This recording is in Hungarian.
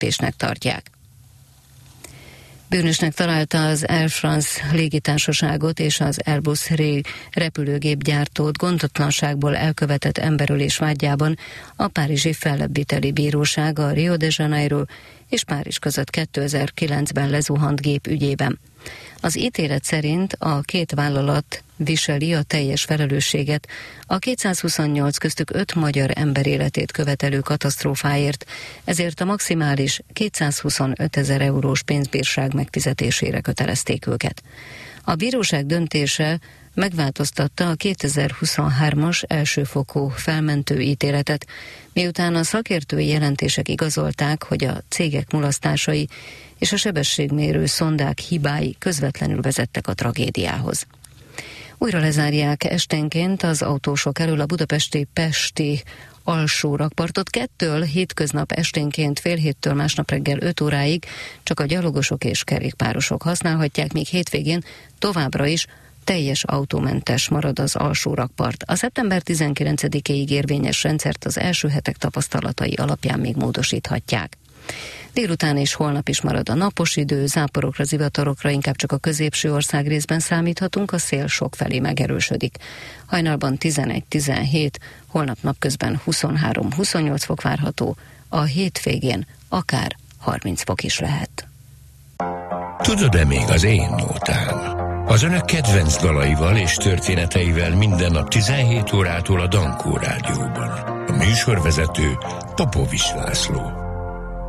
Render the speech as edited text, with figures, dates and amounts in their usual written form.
fellépésnek tartják. Bűnösnek találta az Air France légitársaságot és az Airbus repülőgépgyártót gondotlanságból elkövetett emberölés vádjában a párizsi fellebbviteli bíróság a Rio de Janeiro és Párizs között 2009-ben lezuhant gép ügyében. Az ítélet szerint a két vállalat viseli a teljes felelősséget a 228 köztük 5 magyar ember életét követelő katasztrófáért, ezért a maximális 225 000 eurós pénzbírság megfizetésére kötelezték őket. A bíróság döntése megváltoztatta a 2023-as elsőfokú felmentő ítéletet, miután a szakértői jelentések igazolták, hogy a cégek mulasztásai és a sebességmérő szondák hibái közvetlenül vezettek a tragédiához. Újra lezárják esténként az autósok elől a budapesti Pesti alsó rakpartot. 2-től hétköznap esténként fél 7-től másnap reggel 5 óráig csak a gyalogosok és kerékpárosok használhatják, míg hétvégén továbbra is teljes autómentes marad az alsó rakpart. A szeptember 19-éig érvényes rendszert az első hetek tapasztalatai alapján még módosíthatják. Délután és holnap is marad a napos idő, záporokra, zivatarokra inkább csak a középső ország részben számíthatunk, a szél sokfelé megerősödik. Hajnalban 11-17, holnap napközben 23-28 fok várható, a hétvégén akár 30 fok is lehet. Tudod-e még az én nótám? Az önök kedvenc dalaival és történeteivel minden nap 17 órától a Dankó Rádióban. A műsorvezető Popovics László.